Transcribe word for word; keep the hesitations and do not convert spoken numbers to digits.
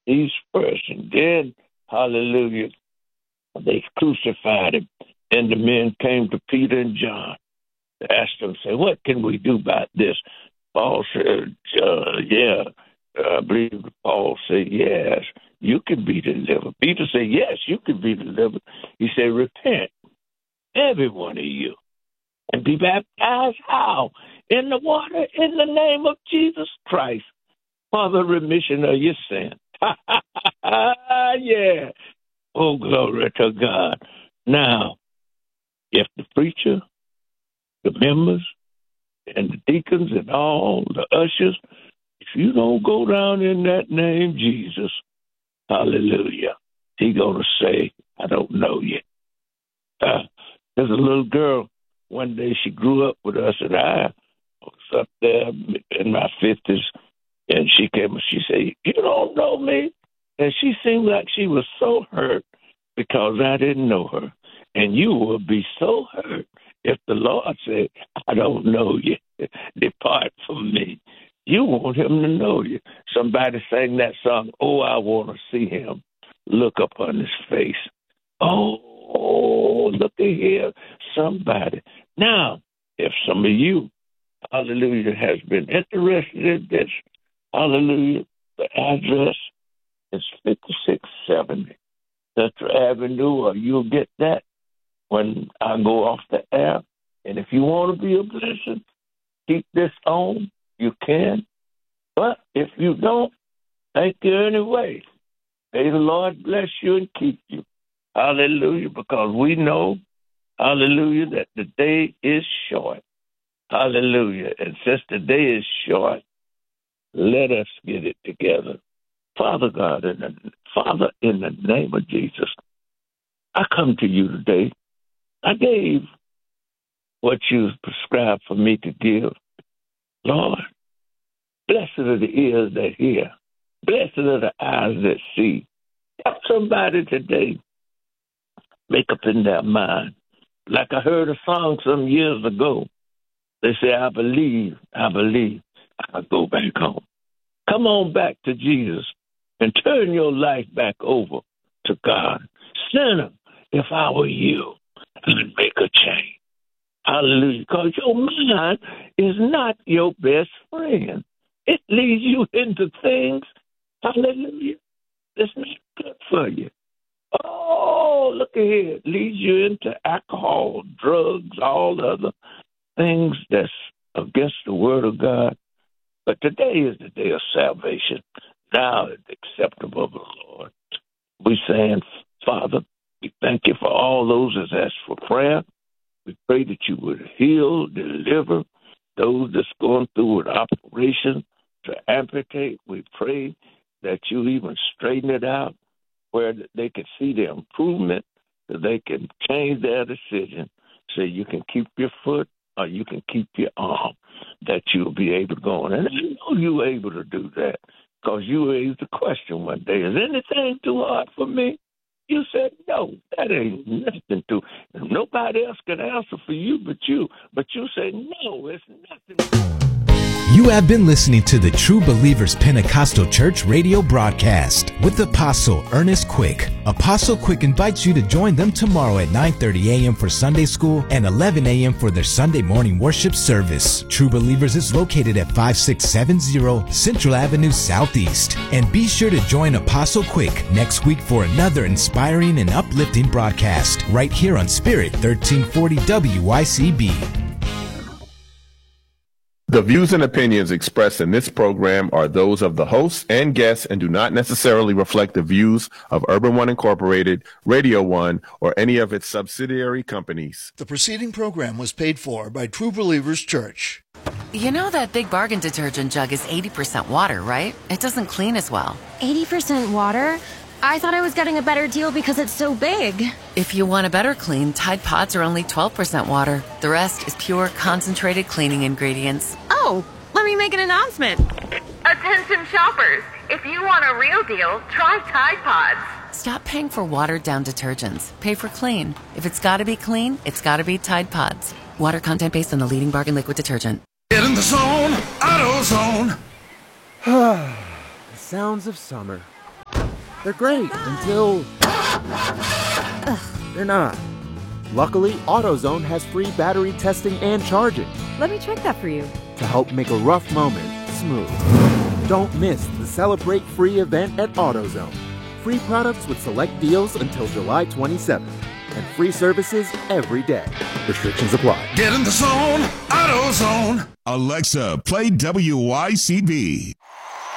He's first. And then, hallelujah, they crucified him. And the men came to Peter and John to ask them, say, what can we do about this? Paul said, uh, yeah. Uh, I believe Paul said, yes, you can be delivered. Peter said, yes, you can be delivered. He said, repent, every one of you, and be baptized how? In the water, in the name of Jesus Christ, for the remission of your sin. Yeah. Oh, glory to God. Now, if the preacher, the members, and the deacons and all the ushers, if you don't go down in that name, Jesus, hallelujah, he going to say, I don't know you. Uh, there's a little girl, one day she grew up with us, and I was up there in my fifties, and she came and she said, you don't know me? And she seemed like she was so hurt because I didn't know her. And you will be so hurt if the Lord said, I don't know you. Depart from me. You want him to know you. Somebody sang that song, oh, I want to see him. Look upon his face. Oh, look at here, somebody. Now, if some of you, hallelujah, has been interested in this, hallelujah, the address is fifty-six seventy Central Avenue, or you'll get that when I go off the air. And if you want to be a blessing, keep this on. You can. But if you don't, thank you anyway. May the Lord bless you and keep you. Hallelujah. Because we know, hallelujah, that the day is short. Hallelujah. And since the day is short, let us get it together. Father God, in the, Father, in the name of Jesus, I come to you today. I gave what you prescribed for me to give. Lord, blessed are the ears that hear. Blessed are the eyes that see. Help somebody today make up in their mind. Like I heard a song some years ago. They say, I believe, I believe, I'll go back home. Come on back to Jesus and turn your life back over to God. Sinner, if I were you, I'd make a change. Hallelujah. Because your mind is not your best friend. It leads you into things, hallelujah, that's not good for you. Oh, look at here. It leads you into alcohol, drugs, all other things that's against the word of God. But today is the day of salvation. Now it's acceptable of the Lord. We're saying, Father, we thank you for all those that asked for prayer. We pray that you would heal, deliver those that's going through an operation to amputate. We pray that you even straighten it out where they can see the improvement, that they can change their decision so you can keep your foot or you can keep your arm, that you'll be able to go on. And I know you're able to do that because you raised the question one day, is anything too hard for me? You said, no, that ain't nothing to. Nobody else can answer for you but you. But you said, no, it's nothing. You have been listening to the True Believers Pentecostal Church radio broadcast with Apostle Ernest Quick. Apostle Quick invites you to join them tomorrow at nine thirty a.m. for Sunday school and eleven a.m. for their Sunday morning worship service. True Believers is located at five six seven zero Central Avenue Southeast. And be sure to join Apostle Quick next week for another inspiring and uplifting broadcast right here on Spirit thirteen forty W Y C B. The views and opinions expressed in this program are those of the hosts and guests and do not necessarily reflect the views of Urban One Incorporated, Radio One, or any of its subsidiary companies. The preceding program was paid for by True Believers Church. You know that Big Bargain detergent jug is eighty percent water, right? It doesn't clean as well. eighty percent water? I thought I was getting a better deal because it's so big. If you want a better clean, Tide Pods are only twelve percent water. The rest is pure, concentrated cleaning ingredients. Oh, let me make an announcement. Attention shoppers, if you want a real deal, try Tide Pods. Stop paying for watered-down detergents. Pay for clean. If it's gotta be clean, it's gotta be Tide Pods. Water content based on the leading bargain liquid detergent. Get in the zone, AutoZone. The sounds of summer. They're great until they're not. Luckily, AutoZone has free battery testing and charging. Let me check that for you. To help make a rough moment smooth. Don't miss the Celebrate Free event at AutoZone. Free products with select deals until July twenty-seventh. And free services every day. Restrictions apply. Get in the zone, AutoZone. Alexa, play W Y C B.